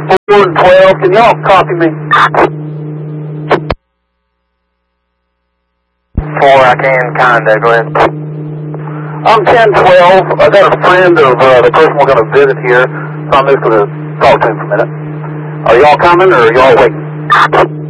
4 and 12, can y'all copy me? 4, I can kinda, go ahead. I'm 10-12. I got a friend of the person we're going to visit here, so I'm just going to talk to him for a minute. Are y'all coming or are y'all waiting?